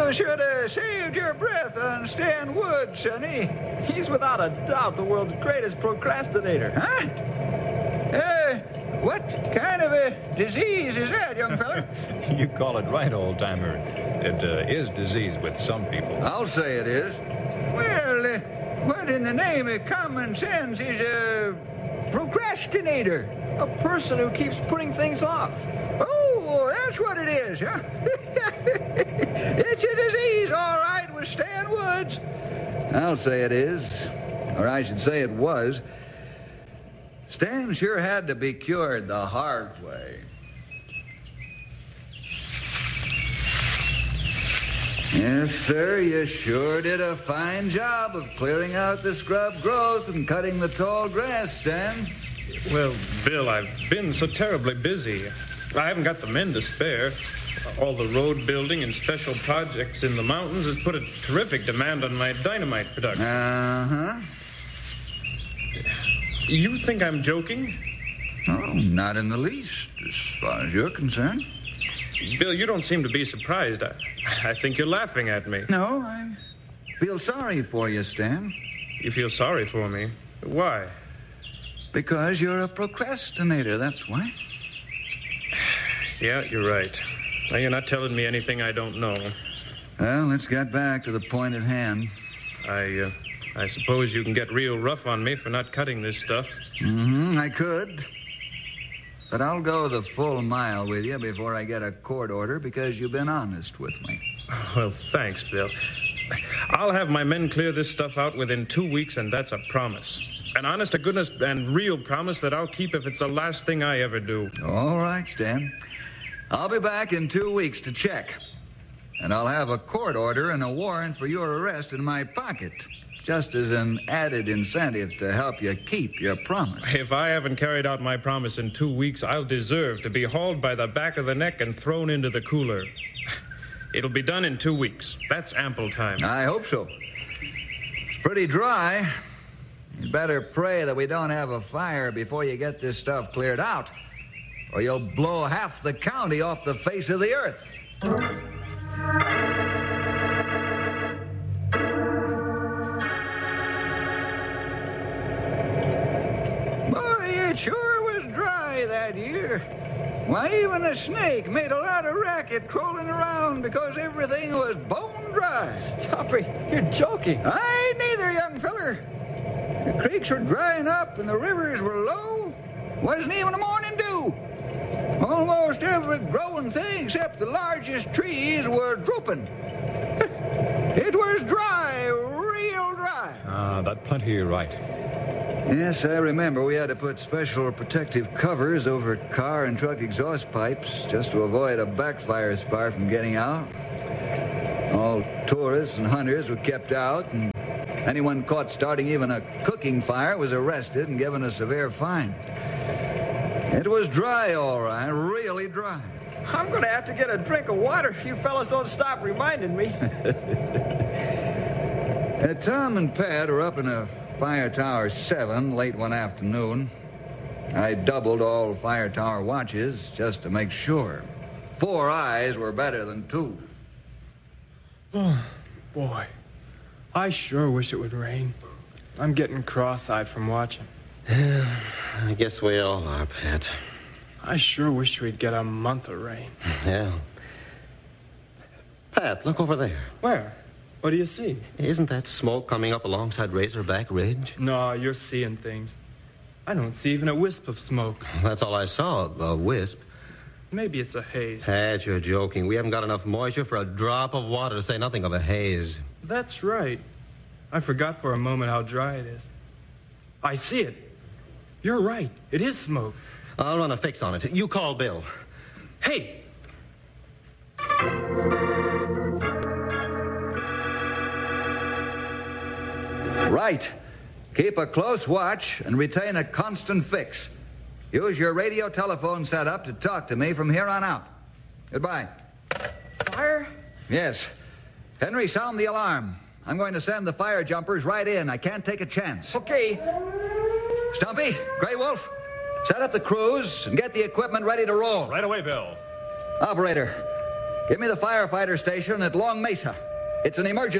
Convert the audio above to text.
You should have saved your breath on Stan Wood, Sonny. He's without a doubt the world's greatest procrastinator. Huh? What kind of a disease is that, young fella? You call it right, old-timer. It is disease with some people. I'll say it is. Well, what in the name of common sense is a procrastinator? A person who keeps putting things off. Oh, that's what it is, huh? It's a disease, all right, with Stan Woods. I'll say it is. Or I should say it was. Stan sure had to be cured the hard way. Yes, sir, you sure did a fine job of clearing out the scrub growth and cutting the tall grass, Stan. Well, Bill, I've been so terribly busy. I haven't got the men to spare. All the road building and special projects in the mountains has put a terrific demand on my dynamite production. Uh-huh. You think I'm joking? Oh, not in the least, as far as you're concerned. Bill, you don't seem to be surprised. I think you're laughing at me. No, I feel sorry for you, Stan. You feel sorry for me? Why? Because you're a procrastinator, that's why. Yeah, you're right. Now, you're not telling me anything I don't know. Well, let's get back to the point at hand. I suppose you can get real rough on me for not cutting this stuff. I could. But I'll go the full mile with you before I get a court order because you've been honest with me. Well, thanks, Bill. I'll have my men clear this stuff out within 2 weeks, and that's a promise. An honest-to-goodness and real promise that I'll keep if it's the last thing I ever do. All right, Stan. I'll be back in 2 weeks to check. And I'll have a court order and a warrant for your arrest in my pocket, just as an added incentive to help you keep your promise. If I haven't carried out my promise in 2 weeks, I'll deserve to be hauled by the back of the neck and thrown into the cooler. It'll be done in 2 weeks. That's ample time. I hope so. It's pretty dry. You better pray that we don't have a fire before you get this stuff cleared out, or you'll blow half the county off the face of the earth. Boy, it sure was dry that year. Why, even a snake made a lot of racket crawling around because everything was bone dry. Stopper, you're joking. I ain't neither, young feller. The creeks were drying up and the rivers were low. Wasn't even a morning dew. Almost every growing thing except the largest trees were drooping. It was dry, real dry. That plenty you're right. Yes, I remember we had to put special protective covers over car and truck exhaust pipes just to avoid a backfire spar from getting out. All tourists and hunters were kept out, and anyone caught starting even a cooking fire was arrested and given a severe fine. It was dry, all right, really dry. I'm going to have to get a drink of water if you fellas don't stop reminding me. Tom and Pat were up in a Fire Tower 7 late one afternoon. I doubled all Fire Tower watches just to make sure. 4 eyes were better than 2. Oh, boy. I sure wish it would rain. I'm getting cross-eyed from watching. Yeah, I guess we all are, Pat. I sure wish we'd get a month of rain. Yeah. Pat, look over there. Where? What do you see? Isn't that smoke coming up alongside Razorback Ridge? No, you're seeing things. I don't see even a wisp of smoke. That's all I saw, a wisp. Maybe it's a haze. Pat, you're joking. We haven't got enough moisture for a drop of water, to say nothing of a haze. That's right. I forgot for a moment how dry it is. I see it. You're right. It is smoke. I'll run a fix on it. You call Bill. Hey! Right. Keep a close watch and retain a constant fix. Use your radio telephone setup to talk to me from here on out. Goodbye. Fire? Yes. Henry, sound the alarm. I'm going to send the fire jumpers right in. I can't take a chance. Okay. Stumpy, Grey Wolf, set up the crews and get the equipment ready to roll. Right away, Bill. Operator, Give me the firefighter station at Long Mesa. It's an emergency.